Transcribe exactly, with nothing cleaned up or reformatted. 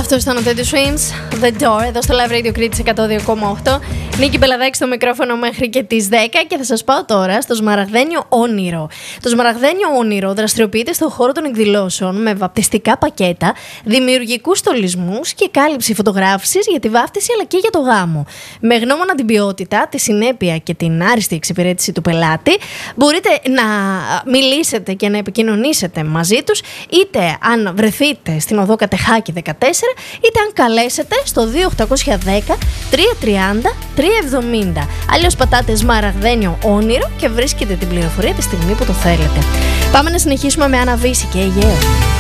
Αυτό ήταν ο Teddy Swims, The Door, εδώ στο Live Radio Κρήτης εκατό δύο κόμμα οκτώ. Νίκη Μπελαδάκη στο μικρόφωνο μέχρι και τις δέκα και θα σας πάω τώρα στο Σμαραγδένιο Όνειρο. Το Σμαραγδένιο Όνειρο δραστηριοποιείται στον χώρο των εκδηλώσεων με βαπτιστικά πακέτα, δημιουργικούς στολισμούς και κάλυψη φωτογράφησης για τη βάφτιση αλλά και για το γάμο. Με γνώμονα την ποιότητα, τη συνέπεια και την άριστη εξυπηρέτηση του πελάτη, μπορείτε να μιλήσετε και να επικοινωνήσετε μαζί τους, είτε αν βρεθείτε στην οδό Κατεχάκη δεκατέσσερα, είτε αν καλέσετε στο δύο οκτώ ένα μηδέν τρία τρία μηδέν τρία εβδομήντα. Αλλιώς πατάτε Σμαραγδένιο Όνειρο και βρίσκετε την πληροφορία τη στιγμή που το θέλετε. Πάμε να συνεχίσουμε με Άννα Βύση και Αιγαίο.